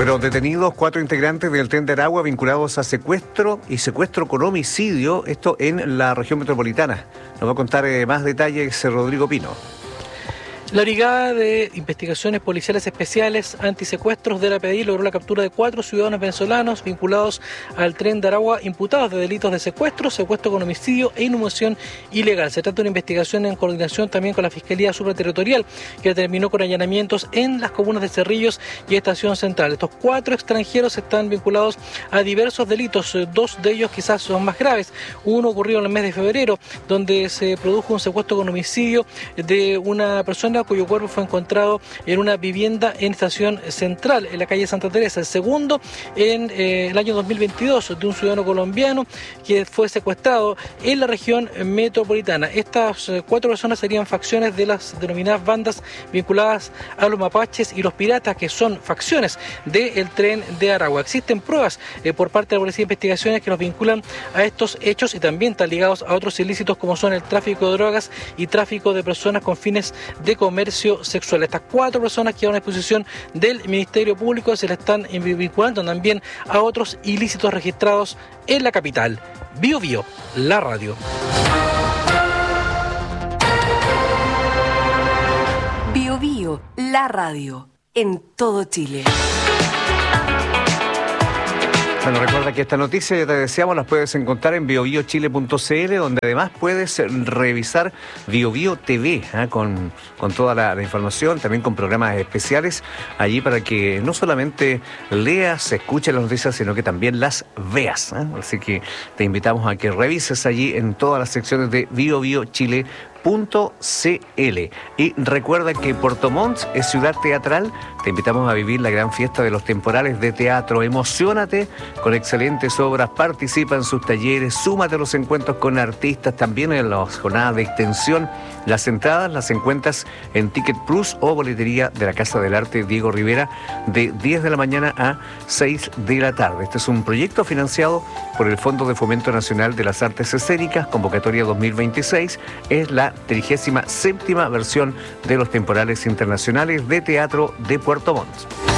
Fueron detenidos 4 integrantes del Tren de Aragua vinculados a secuestro y secuestro con homicidio, esto en la región metropolitana. Nos va a contar más detalles Rodrigo Pino. La Brigada de Investigaciones Policiales Especiales Antisecuestros de la PDI logró la captura de 4 ciudadanos venezolanos vinculados al Tren de Aragua, imputados de delitos de secuestro, secuestro con homicidio e inhumación ilegal. Se trata de una investigación en coordinación también con la Fiscalía Supraterritorial, que terminó con allanamientos en las comunas de Cerrillos y Estación Central. Estos 4 extranjeros están vinculados a diversos delitos, 2 de ellos quizás son más graves. Uno ocurrió en el mes de febrero, donde se produjo un secuestro con homicidio de una persona cuyo cuerpo fue encontrado en una vivienda en Estación Central, en la calle Santa Teresa. El segundo, en el año 2022, de un ciudadano colombiano que fue secuestrado en la región metropolitana. Estas 4 personas serían facciones de las denominadas bandas vinculadas a los mapaches y los piratas, que son facciones del Tren de Aragua. Existen pruebas por parte de la Policía de Investigaciones que los vinculan a estos hechos y también están ligados a otros ilícitos como son el tráfico de drogas y tráfico de personas con fines de comercio sexual. Estas 4 personas quedaron a disposición del Ministerio Público, se le están vinculando también a otros ilícitos registrados en la capital. Bio Bio, la radio. Bio Bio, la radio, en todo Chile. Bueno, recuerda que esta noticia, ya te decíamos, las puedes encontrar en biobiochile.cl, donde además puedes revisar BioBio TV, con toda la información, también con programas especiales allí para que no solamente leas, escuches las noticias, sino que también las veas. Así que te invitamos a que revises allí en todas las secciones de biobiochile.cl. Y recuerda que Puerto Montt es ciudad teatral. Te invitamos a vivir la gran fiesta de los temporales de teatro. Emociónate con excelentes obras, participa en sus talleres, súmate a los encuentros con artistas, también en las jornadas de extensión. Las entradas las encuentras en Ticket Plus o boletería de la Casa del Arte Diego Rivera, de 10 de la mañana a 6 de la tarde. Este es un proyecto financiado por el Fondo de Fomento Nacional de las Artes Escénicas, convocatoria 2026. Es la 37ª versión de los temporales internacionales de teatro de Puerto Montt.